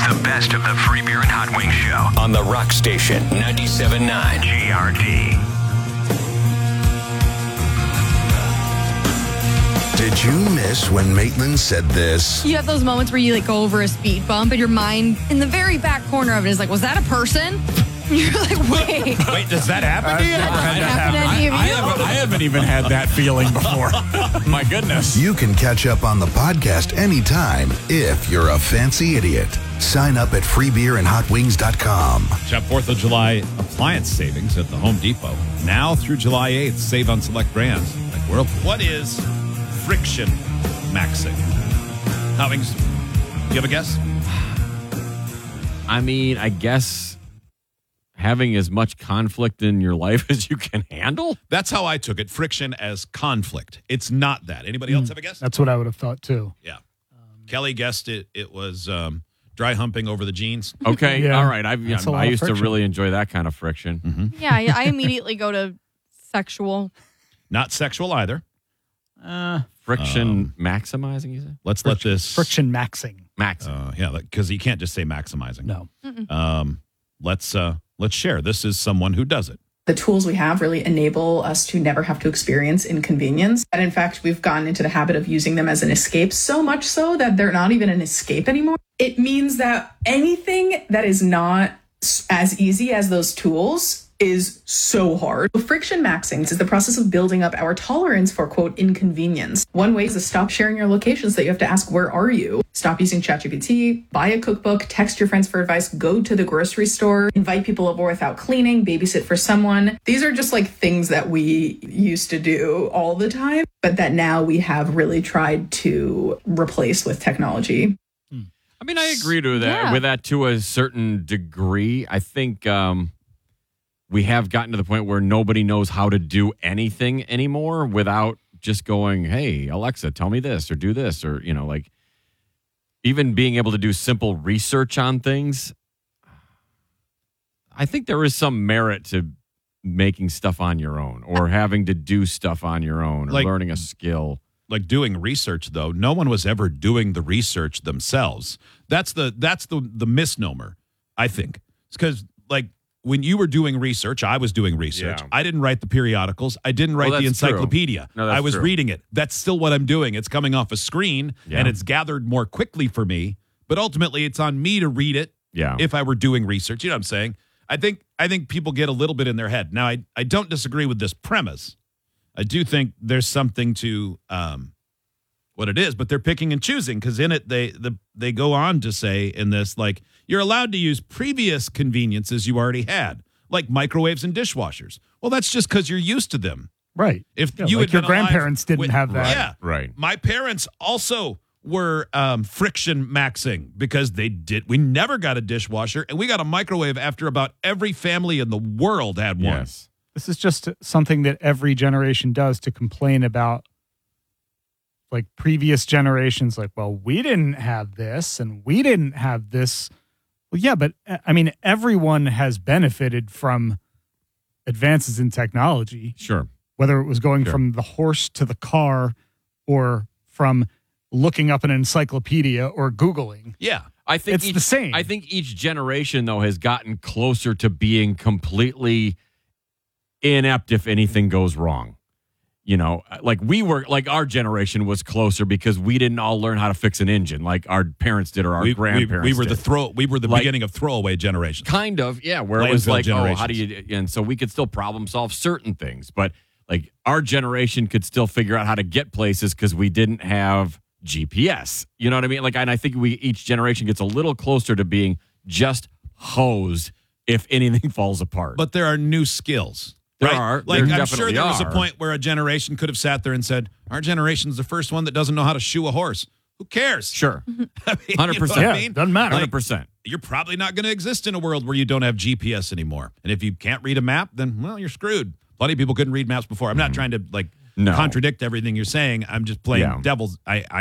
The best of the Free Beer and Hot Wings Show on the Rock Station 97.9 GRD. Did you miss when Maitland said this? You have those moments where you go over a speed bump and your mind in the very back corner of it is like, was that a person? You're like, wait. Wait, does that happen to you? I haven't even had that feeling before. My goodness. You can catch up on the podcast anytime if you're a fancy idiot. Sign up at freebeerandhotwings.com. Shop 4th of July appliance savings at the Home Depot. Now through July 8th, save on select brands like Whirlpool. What is friction maxing? Howings, do you have a guess? I mean, I guess having as much conflict in your life as you can handle? That's how I took it. Friction as conflict. It's not that. Anybody else have a guess? That's what I would have thought, too. Yeah. Kelly guessed it. It was dry humping over the jeans. Okay, Yeah. all right. I That's a lot of used to friction. really enjoy that kind of friction. Mm-hmm. Yeah, I immediately go to sexual. Not sexual either. Friction maximizing, you said? Let's let this... Friction maxing. Maxing. Yeah, because you can't just say maximizing. No. Let's share. This is someone who does it. The tools we have really enable us to never have to experience inconvenience. And in fact, we've gotten into the habit of using them as an escape, so much so that they're not even an escape anymore. It means that anything that is not as easy as those tools is so hard. Friction maxing is the process of building up our tolerance for, quote, inconvenience. One way is to stop sharing your locations that you have to ask, where are you? Stop using ChatGPT, buy a cookbook, text your friends for advice, go to the grocery store, invite people over without cleaning, babysit for someone. These are just things that we used to do all the time, but that now we have really tried to replace with technology. I mean, I agree with that to a certain degree. I think we have gotten to the point where nobody knows how to do anything anymore without just going, hey, Alexa, tell me this or do this, or, even being able to do simple research on things. I think there is some merit to making stuff on your own or having to do stuff on your own or learning a skill. Like doing research, though, no one was ever doing the research themselves. That's the misnomer, I think. It's because, when you were doing research, I was doing research. Yeah. I didn't write the periodicals. I didn't write the encyclopedia. No, that's I was true. reading it. That's still what I'm doing. It's coming off a screen, and it's gathered more quickly for me. But ultimately, it's on me to read it if I were doing research. You know what I'm saying? I think people get a little bit in their head. Now, I don't disagree with this premise. I do think there's something to what it is, but they're picking and choosing because in it they go on to say in this, you're allowed to use previous conveniences you already had, like microwaves and dishwashers. Well, that's just because you're used to them. Right. If Yeah, you like had your been alive grandparents didn't have that. Yeah. Right. My parents also were friction maxing because we never got a dishwasher and we got a microwave after about every family in the world had one. Yes. This is just something that every generation does to complain about previous generations. Well, we didn't have this and we didn't have this. Well, yeah, but I mean, everyone has benefited from advances in technology. Sure. Whether it was going from the horse to the car or from looking up an encyclopedia or Googling. Yeah. I think It's the same. I think each generation, though, has gotten closer to being completely inept if anything goes wrong. Our generation was closer because we didn't all learn how to fix an engine like our parents did or our grandparents we were did. we were the beginning of throwaway generation. Kind of, yeah, where it was how do you, and so we could still problem solve certain things, but our generation could still figure out how to get places because we didn't have GPS. You know what I mean? And I think each generation gets a little closer to being just hosed if anything falls apart. But there are new skills. There right? are. I'm sure there was a point where a generation could have sat there and said, our generation's the first one that doesn't know how to shoe a horse. Who cares? Sure. 100%. Yeah, doesn't matter. 100%. You're probably not going to exist in a world where you don't have GPS anymore. And if you can't read a map, then, well, you're screwed. Plenty of people couldn't read maps before. I'm not trying to contradict everything you're saying. I'm just playing devil's. I